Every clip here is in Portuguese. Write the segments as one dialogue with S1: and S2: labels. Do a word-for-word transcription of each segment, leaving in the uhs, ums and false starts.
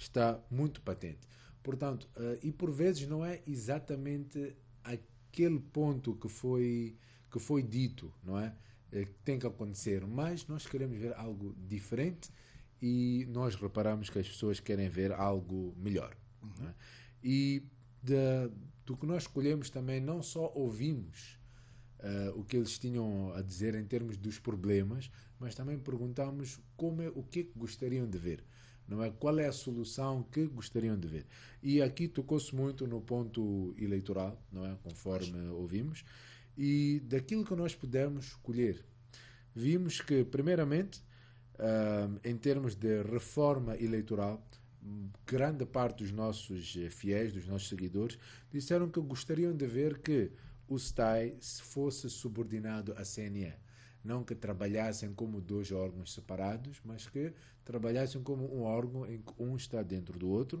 S1: está muito patente. Portanto, uh, e por vezes não é exatamente aquele ponto que foi, que foi dito, não é? Que tem que acontecer, mas nós queremos ver algo diferente e nós reparamos que as pessoas querem ver algo melhor. Uhum. Não é? E de, do que nós escolhemos também, não só ouvimos uh, o que eles tinham a dizer em termos dos problemas, mas também perguntamos como é, o que, é que gostariam de ver. Não é? Qual é a solução que gostariam de ver? E aqui tocou-se muito no ponto eleitoral, não é? Conforme ouvimos, e daquilo que nós pudemos escolher. Vimos que, primeiramente, uh, em termos de reforma eleitoral, grande parte dos nossos fiéis, dos nossos seguidores, disseram que gostariam de ver que o S T A I fosse subordinado à C N E. Não que trabalhassem como dois órgãos separados, mas que trabalhassem como um órgão em que um está dentro do outro.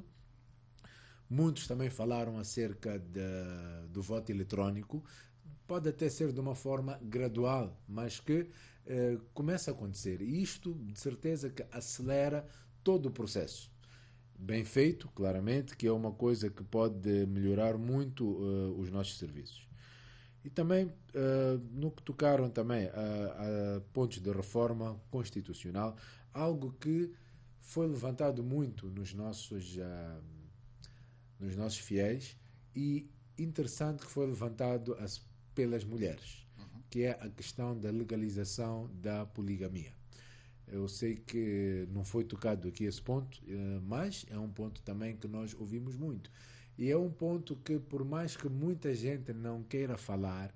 S1: Muitos também falaram acerca de, do voto eletrónico. Pode até ser de uma forma gradual, mas que eh, começa a acontecer. E isto, de certeza, que acelera todo o processo. Bem feito, claramente, que é uma coisa que pode melhorar muito uh, os nossos serviços. E também, uh, no que tocaram também a, a pontos de reforma constitucional, algo que foi levantado muito nos nossos, uh, nos nossos fiéis e interessante que foi levantado as, pelas mulheres, uhum. que é a questão da legalização da poligamia. Eu sei que não foi tocado aqui esse ponto, mas é um ponto também que nós ouvimos muito. E é um ponto que, por mais que muita gente não queira falar,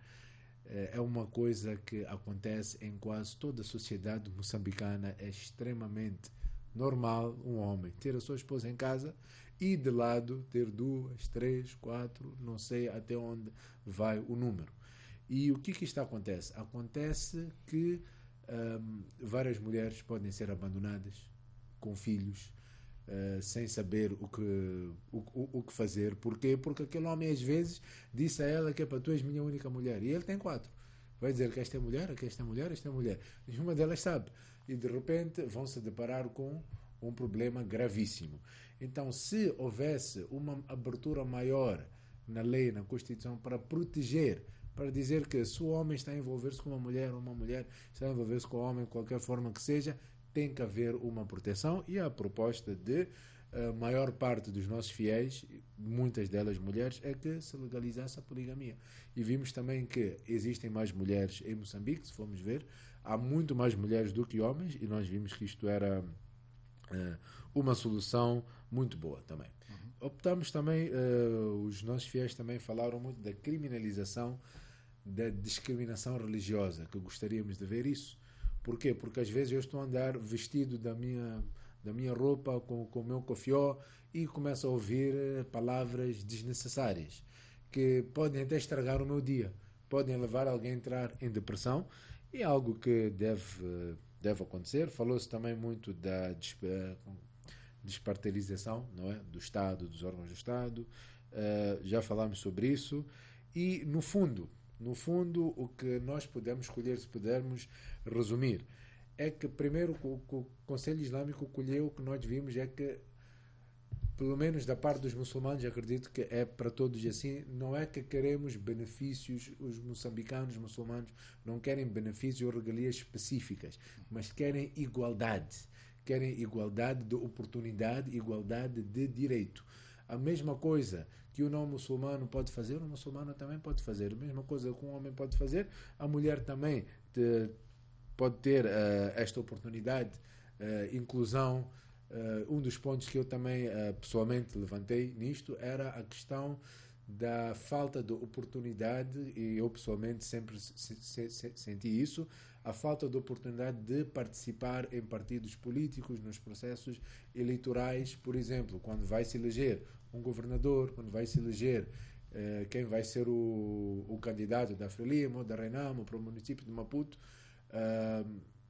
S1: é uma coisa que acontece em quase toda a sociedade moçambicana. É extremamente normal um homem ter a sua esposa em casa e de lado ter duas, três, quatro, não sei até onde vai o número. E o que que isto acontece? Acontece que Um, várias mulheres podem ser abandonadas com filhos, uh, sem saber o que, o, o, o que fazer. Porquê? Porque aquele homem às vezes disse a ela que é para tu és minha única mulher, e ele tem quatro. Vai dizer que esta é mulher, que esta é mulher, esta é mulher. Nenhuma delas sabe. E de repente vão se deparar com um problema gravíssimo. Então, se houvesse uma abertura maior na lei, na Constituição, para proteger, para dizer que se o homem está a envolver-se com uma mulher, ou uma mulher está a envolver-se com um homem, de qualquer forma que seja, tem que haver uma proteção. E a proposta de a maior parte dos nossos fiéis, muitas delas mulheres, é que se legalizasse a poligamia. E vimos também que existem mais mulheres em Moçambique, se formos ver, há muito mais mulheres do que homens, e nós vimos que isto era uh, uma solução muito boa também. Uhum. Optamos também, uh, os nossos fiéis também falaram muito da criminalização da discriminação religiosa, que gostaríamos de ver isso. Porquê? Porque às vezes eu estou a andar vestido da minha, da minha roupa, com, com o meu cofió, e começo a ouvir palavras desnecessárias, que podem até estragar o meu dia, podem levar alguém a entrar em depressão, e é algo que deve, deve acontecer. Falou-se também muito da despartilização, não é? Do Estado, dos órgãos do Estado, uh, já falámos sobre isso, e no fundo, No fundo, o que nós podemos escolher, se pudermos resumir, é que primeiro o, o Conselho Islâmico colheu, o que nós vimos é que, pelo menos da parte dos muçulmanos, acredito que é para todos assim, não é que queremos benefícios, os moçambicanos, os muçulmanos, não querem benefícios ou regalias específicas, mas querem igualdade, querem igualdade de oportunidade, igualdade de direito. A mesma coisa que o não muçulmano pode fazer, o muçulmano também pode fazer. A mesma coisa que um homem pode fazer, a mulher também te, pode ter uh, esta oportunidade, uh, inclusão. Uh, um dos pontos que eu também uh, pessoalmente levantei nisto era a questão da falta de oportunidade, e eu pessoalmente sempre se, se, se, senti isso, a falta de oportunidade de participar em partidos políticos, nos processos eleitorais. Por exemplo, quando vai se eleger um governador, quando vai se eleger eh, quem vai ser o, o candidato da Frelimo, da Renamo, para o município de Maputo, eh,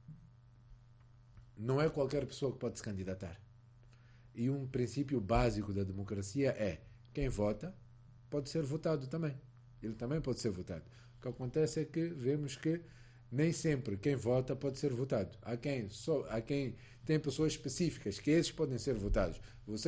S1: não é qualquer pessoa que pode se candidatar. E um princípio básico da democracia é: quem vota pode ser votado também. Ele também pode ser votado. O que acontece é que vemos que nem sempre quem vota pode ser votado. Há quem, só, há quem tem pessoas específicas que esses podem ser votados. Você